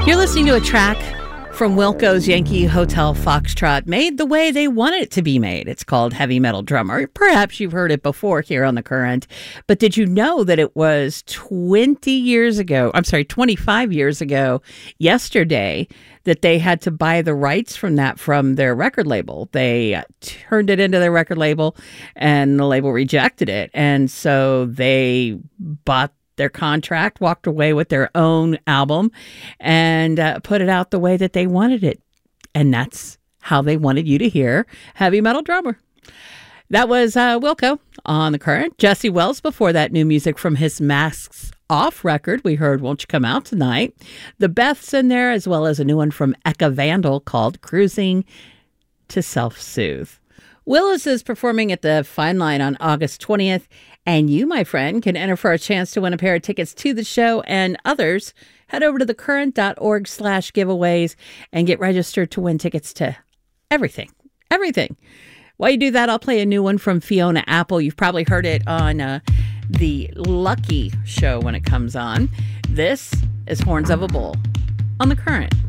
You're listening to a track from Wilco's Yankee Hotel Foxtrot, made the way they wanted it to be made. It's called Heavy Metal Drummer. Perhaps you've heard it before here on The Current, but did you know that it was 25 years ago, yesterday, that they had to buy the rights from their record label? They turned it into their record label, and the label rejected it. And so they bought their contract, walked away with their own album, and put it out the way that they wanted it. And that's how they wanted you to hear Heavy Metal Drummer. That was Wilco on The Current. Jesse Wells before that, new music from his Masks Off record. We heard Won't You Come Out Tonight. The Beth's in there, as well as a new one from Eka Vandal called Cruising to Self-Soothe. Willis is performing at the Fine Line on August 20th, and you, my friend, can enter for a chance to win a pair of tickets to the show and others. Head over to thecurrent.org/giveaways and get registered to win tickets to everything. While you do that, I'll play a new one from Fiona Apple. You've probably heard it on the Lucky show when it comes on. This is Horns of a Bull on The Current.